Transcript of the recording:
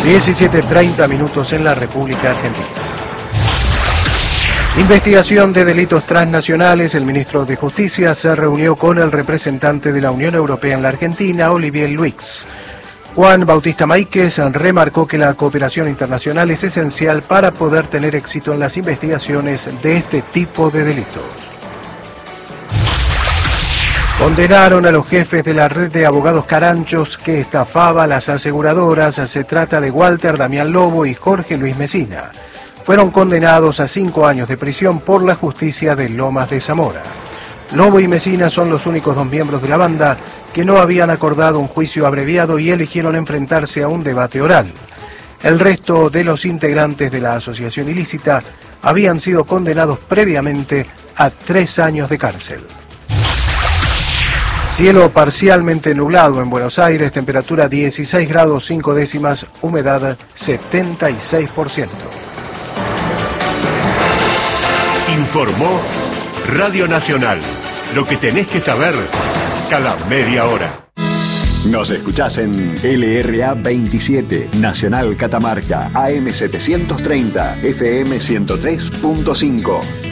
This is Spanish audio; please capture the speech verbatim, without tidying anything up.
diecisiete treinta minutos en la República Argentina. Investigación de delitos transnacionales. El ministro de Justicia se reunió con el representante de la Unión Europea en la Argentina, Olivier Luix. Juan Bautista Máiquez remarcó que la cooperación internacional es esencial para poder tener éxito en las investigaciones de este tipo de delitos. Condenaron a los jefes de la red de abogados caranchos que estafaba a las aseguradoras. Se trata de Walter Damián Lobo y Jorge Luis Mesina. Fueron condenados a cinco años de prisión por la justicia de Lomas de Zamora. Lobo y Mesina son los únicos dos miembros de la banda que no habían acordado un juicio abreviado y eligieron enfrentarse a un debate oral. El resto de los integrantes de la asociación ilícita habían sido condenados previamente a tres años de cárcel. Cielo parcialmente nublado en Buenos Aires, temperatura dieciséis grados cinco décimas, humedad setenta y seis por ciento. Informó Radio Nacional. Lo que tenés que saber cada media hora. Nos escuchás en L R A veintisiete, Nacional Catamarca, A M setecientos treinta, F M ciento tres punto cinco.